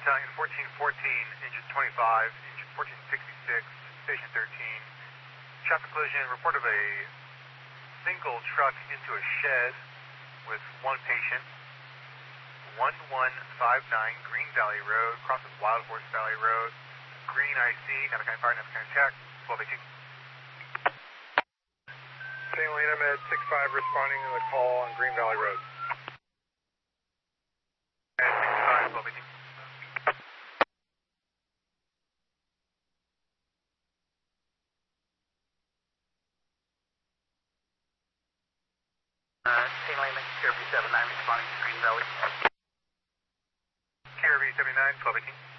Battalion 1414, engine 25, engine 1466, station 13. Traffic collision, report of a single truck into a shed with one patient. 1159 Green Valley Road, crosses Wild Horse Valley Road. Green IC, Navacounty Fire, Navacounty Tech, 1218. St. Helena Med 65 responding to the call on Green Valley Road. Med 65, 1218. St. Helena, KRV 79 responding to Green Valley. KRV 79, 1218.